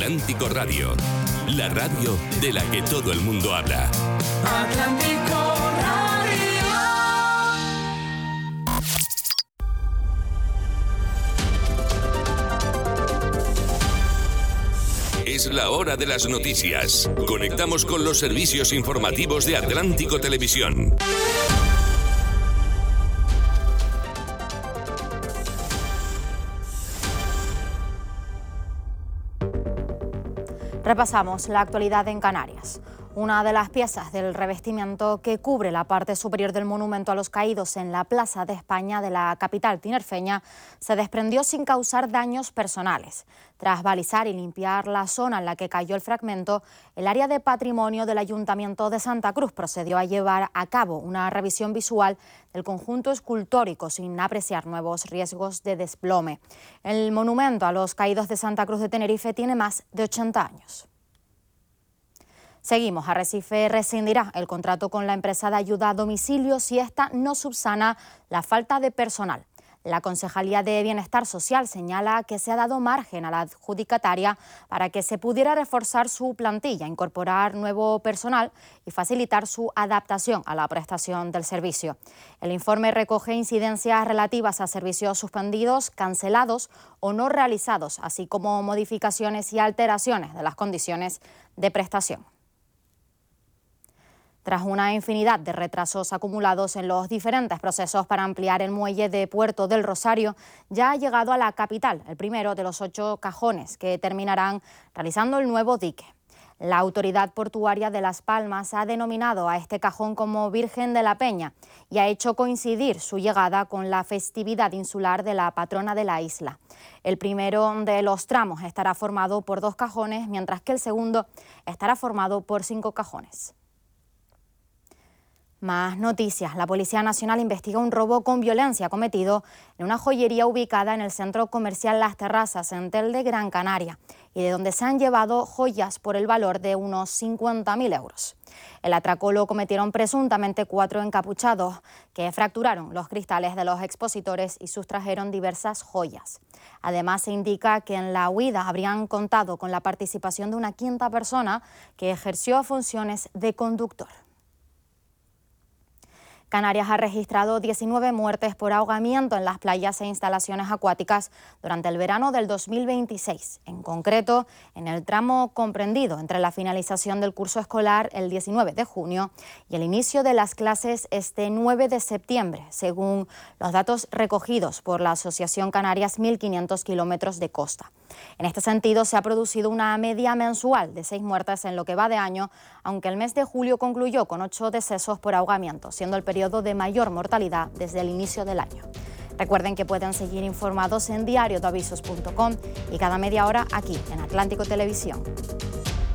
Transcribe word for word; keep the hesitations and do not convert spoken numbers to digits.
Atlántico Radio, la radio de la que todo el mundo habla. Atlántico Radio. Es la hora de las noticias. Conectamos con los servicios informativos de Atlántico Televisión. Repasamos la actualidad en Canarias. Una de las piezas del revestimiento que cubre la parte superior del monumento a los caídos en la Plaza de España de la capital tinerfeña se desprendió sin causar daños personales. Tras balizar y limpiar la zona en la que cayó el fragmento, el área de patrimonio del Ayuntamiento de Santa Cruz procedió a llevar a cabo una revisión visual del conjunto escultórico sin apreciar nuevos riesgos de desplome. El monumento a los caídos de Santa Cruz de Tenerife tiene más de ochenta años. Seguimos. Arrecife rescindirá el contrato con la empresa de ayuda a domicilio si ésta no subsana la falta de personal. La Concejalía de Bienestar Social señala que se ha dado margen a la adjudicataria para que se pudiera reforzar su plantilla, incorporar nuevo personal y facilitar su adaptación a la prestación del servicio. El informe recoge incidencias relativas a servicios suspendidos, cancelados o no realizados, así como modificaciones y alteraciones de las condiciones de prestación. Tras una infinidad de retrasos acumulados en los diferentes procesos para ampliar el muelle de Puerto del Rosario, ya ha llegado a la capital el primero de los ocho cajones que terminarán realizando el nuevo dique. La Autoridad Portuaria de Las Palmas ha denominado a este cajón como Virgen de la Peña y ha hecho coincidir su llegada con la festividad insular de la patrona de la isla. El primero de los tramos estará formado por dos cajones, mientras que el segundo estará formado por cinco cajones. Más noticias. La Policía Nacional investiga un robo con violencia cometido en una joyería ubicada en el centro comercial Las Terrazas, en Telde, Gran Canaria, y de donde se han llevado joyas por el valor de unos cincuenta mil euros. El atraco lo cometieron presuntamente cuatro encapuchados que fracturaron los cristales de los expositores y sustrajeron diversas joyas. Además, se indica que en la huida habrían contado con la participación de una quinta persona que ejerció funciones de conductor. Canarias ha registrado diecinueve muertes por ahogamiento en las playas e instalaciones acuáticas durante el verano del dos mil veintiséis. En concreto, en el tramo comprendido entre la finalización del curso escolar el diecinueve de junio y el inicio de las clases este nueve de septiembre, según los datos recogidos por la Asociación Canarias mil quinientos kilómetros de costa. En este sentido, se ha producido una media mensual de seis muertes en lo que va de año, aunque el mes de julio concluyó con ocho decesos por ahogamiento, siendo el periodo de mayor mortalidad desde el inicio del año. Recuerden que pueden seguir informados en diario de avisos punto com y cada media hora aquí en Atlántico Televisión.